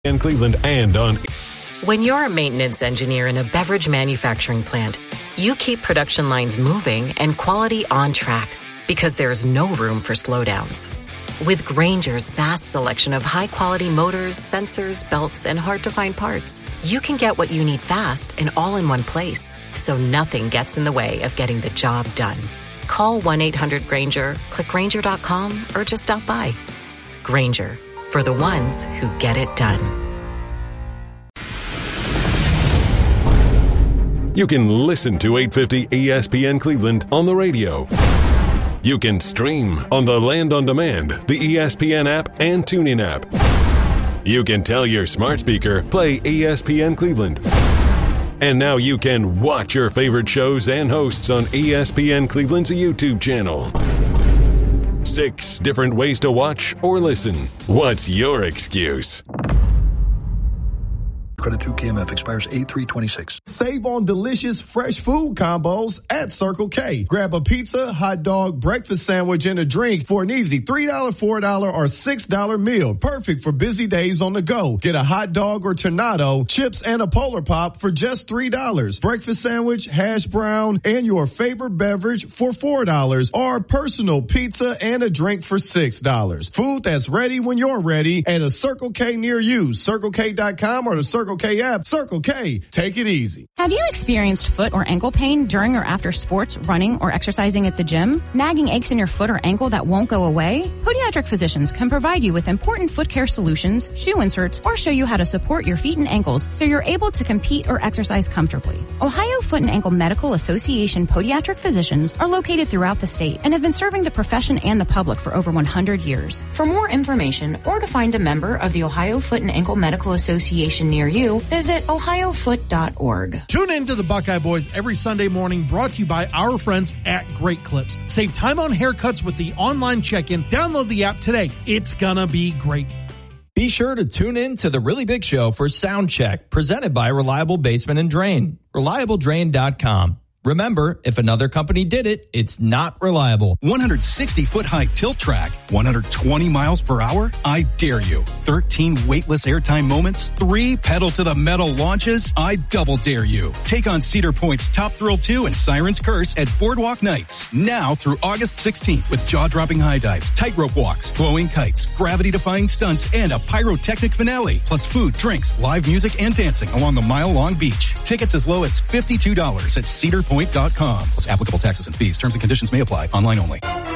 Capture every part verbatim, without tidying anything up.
in Cleveland and on. When you're a maintenance engineer in a beverage manufacturing plant, you keep production lines moving and quality on track because there's no room for slowdowns. With Grainger's vast selection of high-quality motors, sensors, belts, and hard-to-find parts, you can get what you need fast and all in one place, so nothing gets in the way of getting the job done. Call one eight hundred Grainger, click Grainger dot com, or just stop by. Grainger, for the ones who get it done. You can listen to eight fifty E S P N Cleveland on the radio. You can stream on the Land on Demand, the E S P N app, and TuneIn app. You can tell your smart speaker, play E S P N Cleveland. And now you can watch your favorite shows and hosts on E S P N Cleveland's YouTube channel. Six different ways to watch or listen. What's your excuse? Credit through K M F expires eight three twenty-six. Save on delicious fresh food combos at Circle K. Grab a pizza, hot dog, breakfast sandwich, and a drink for an easy three dollars, four dollars, or six dollars meal. Perfect for busy days on the go. Get a hot dog or tornado, chips, and a Polar Pop for just three dollars. Breakfast sandwich, hash brown, and your favorite beverage for four dollars. Or personal pizza and a drink for six dollars. Food that's ready when you're ready at a Circle K near you. Circle K dot com or the Circle K app. Circle K, take it easy. Have you experienced foot or ankle pain during or after sports, running, or exercising at the gym? Nagging aches in your foot or ankle that won't go away? Podiatric physicians can provide you with important foot care solutions, shoe inserts, or show you how to support your feet and ankles so you're able to compete or exercise comfortably. Ohio Foot and Ankle Medical Association podiatric physicians are located throughout the state and have been serving the profession and the public for over one hundred years. For more information or to find a member of the Ohio Foot and Ankle Medical Association near you, visit ohio foot dot org. Tune in to the Buckeye Boys every Sunday morning, brought to you by our friends at Great Clips. Save time on haircuts with the online check-in. Download the app today. It's gonna be great. Be sure to tune in to The Really Big Show for Sound Check, presented by Reliable Basement and Drain. reliable drain dot com. Remember, if another company did it, it's not reliable. one hundred sixty foot high tilt track, one hundred twenty miles per hour? I dare you. thirteen weightless airtime moments, three pedal to the metal launches? I double dare you. Take on Cedar Point's Top Thrill two and Siren's Curse at Boardwalk Nights. Now through August sixteenth with jaw-dropping high dives, tightrope walks, glowing kites, gravity-defying stunts, and a pyrotechnic finale. Plus food, drinks, live music, and dancing along the mile-long beach. Tickets as low as fifty-two dollars at Cedar Point dot com. Plus applicable taxes and fees. Terms and conditions may apply. Online only.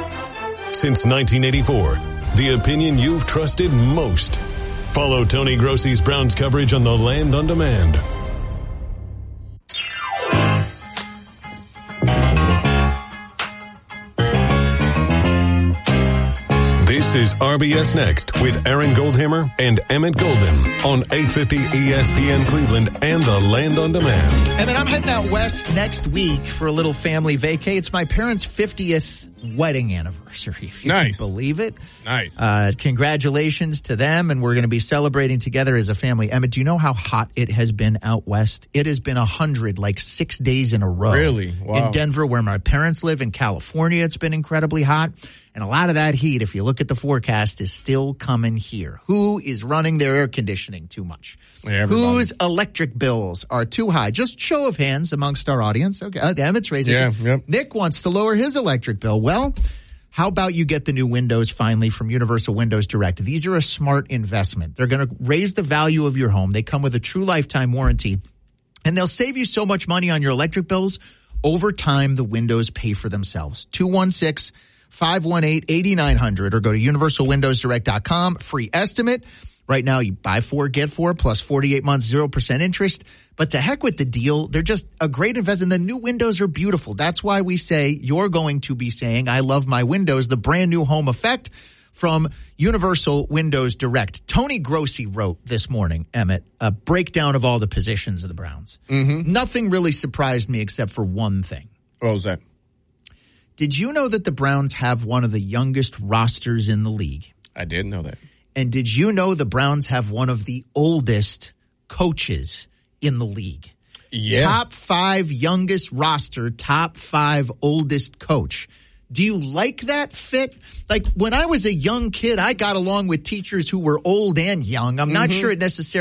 Since nineteen eighty-four, the opinion you've trusted most. Follow Tony Grossi's Browns coverage on the Land on Demand. This is R B S Next with Aaron Goldhammer and Emmett Golden on eight fifty E S P N Cleveland and the Land on Demand. Emmett, I'm heading out west next week for a little family vacay. It's my parents' fiftieth wedding anniversary, if you nice. can believe it. Nice. Uh, congratulations to them, and we're going to be celebrating together as a family. Emmett, do you know how hot it has been out west? It has been one hundred, like six days in a row. Really? Wow. In Denver, where my parents live. In California, it's been incredibly hot. And a lot of that heat, if you look at the forecast, is still coming here. Who is running their air conditioning too much? Yeah, Whose electric bills are too high? Just show of hands amongst our audience. Okay, uh, Emmett's raising yeah, it. Yep. Nick wants to lower his electric bill. Well, how about you get the new windows finally from Universal Windows Direct? These are a smart investment. They're going to raise the value of your home. They come with a true lifetime warranty, and they'll save you so much money on your electric bills. Over time, the windows pay for themselves. two one six, five one eight, eight nine zero zero or go to universal windows direct dot com. Free estimate. Right now, you buy four, get four, plus forty-eight months, zero percent interest. But to heck with the deal, they're just a great investment. The new windows are beautiful. That's why we say you're going to be saying, I love my windows, the brand new home effect from Universal Windows Direct. Tony Grossi wrote this morning, Emmett, a breakdown of all the positions of the Browns. Mm-hmm. Nothing really surprised me except for one thing. What was that? Did you know that the Browns have one of the youngest rosters in the league? I didn't know that. And did you know the Browns have one of the oldest coaches in the league? Yeah. Top five youngest roster, top five oldest coach. Do you like that fit? Like when I was a young kid, I got along with teachers who were old and young. I'm not mm-hmm. sure it necessarily